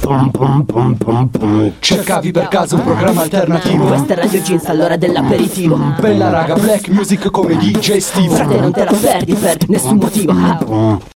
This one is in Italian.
Cercavi per caso un programma alternativo? Questa è Radio Jeans all'ora dell'aperitivo. Bella raga, black music come DJ Steve. Frate, non te la perdi per nessun motivo.